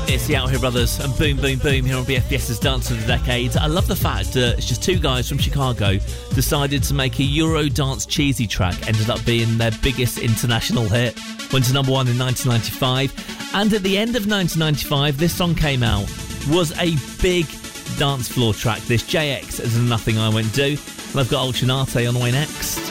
It's the Out Here Brothers and Boom Boom Boom here on BFBS's Dance of the Decade. I love the fact that it's just two guys from Chicago decided to make a Euro dance cheesy track, ended up being their biggest international hit. Went to number one in 1995, and at the end of 1995 this song came out. Was a big dance floor track. This JX is Nothing I Won't Do, and I've got Ultranate on the way next.